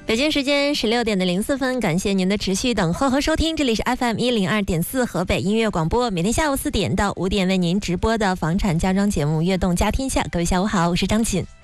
北京时间16:04，感谢您的持续等候和收听，这里是 FM102.4 河北音乐广播，每天下午4点到5点为您直播的房产家装节目《悦动家天下》。各位下午好，我是张锦。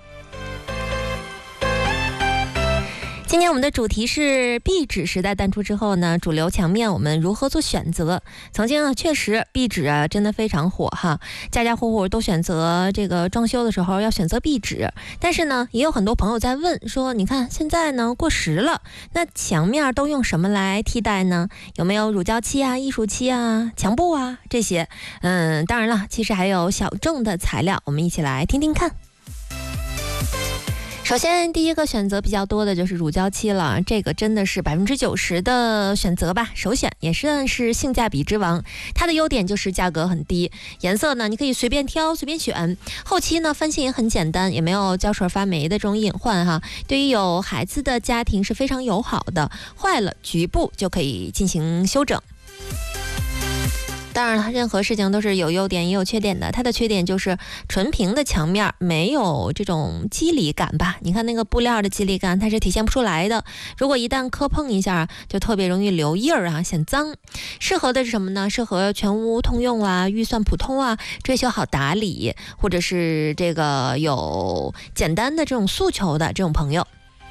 今天我们的主题是壁纸时代淡出之后呢，主流墙面我们如何做选择？曾经啊，确实壁纸啊真的非常火哈，家家户户都选择这个装修的时候要选择壁纸。但是呢，也有很多朋友在问说，你看现在呢过时了，那墙面都用什么来替代呢？有没有乳胶漆啊、艺术漆啊、墙布啊这些？当然了，其实还有小众的材料，我们一起来听听看。首先，第一个选择比较多的就是乳胶漆了，这个真的是90%的选择吧，首选，也算是性价比之王。它的优点就是价格很低，颜色呢你可以随便挑随便选，后期呢翻新也很简单，也没有胶水发霉的这种隐患哈。对于有孩子的家庭是非常友好的，坏了局部就可以进行修整。当然了，任何事情都是有优点也有缺点的。它的缺点就是纯平的墙面没有这种肌理感吧？你看那个布料的肌理感，它是体现不出来的。如果一旦磕碰一下，就特别容易留印儿啊，显脏。适合的是什么呢？适合全屋通用啊，预算普通啊，追求好打理，或者是这个有简单的这种诉求的这种朋友。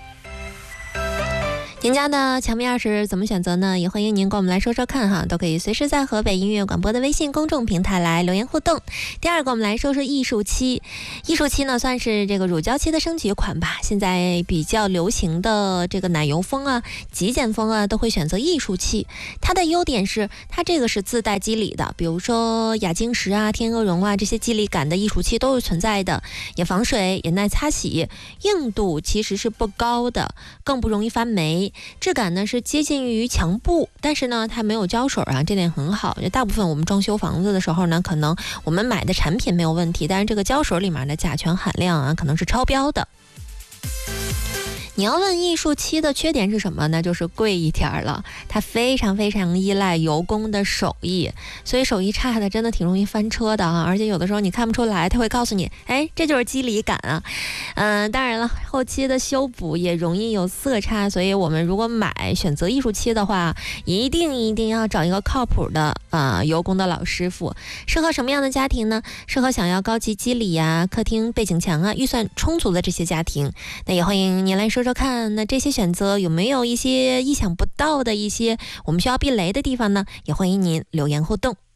您家的墙面是怎么选择呢？也欢迎您跟我们来说说看哈，都可以随时在河北音乐广播的微信公众平台来留言互动。第二个，我们来说说艺术漆。艺术漆呢，算是这个乳胶漆的升级款吧。现在比较流行的这个奶油风啊、极简风啊，都会选择艺术漆。它的优点是，它这个是自带肌理的，比如说亚晶石啊、天鹅绒啊这些肌理感的艺术漆都是存在的，也防水，也耐擦洗，硬度其实是不高的，更不容易发霉。质感呢是接近于墙布，但是呢它没有胶水啊，这点很好。大部分我们装修房子的时候呢，可能我们买的产品没有问题，但是这个胶水里面的甲醛含量啊可能是超标的。你要问艺术漆的缺点是什么呢？就是贵一点了，它非常非常依赖油工的手艺，所以手艺差的真的挺容易翻车的啊！而且有的时候你看不出来，他会告诉你，哎，这就是肌理感啊。当然了，后期的修补也容易有色差，所以我们如果选择艺术漆的话，一定要找一个靠谱的油工的老师傅。适合什么样的家庭呢？适合想要高级肌理啊、客厅背景墙啊、预算充足的这些家庭。那也欢迎您来说说看，那这些选择有没有一些意想不到的一些我们需要避雷的地方呢？也欢迎您留言互动。